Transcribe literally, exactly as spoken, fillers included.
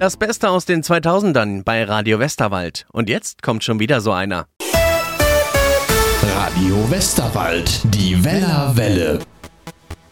Das Beste aus den zweitausendern bei Radio Westerwald. Und jetzt kommt schon wieder so einer. Radio Westerwald, die Wellerwelle.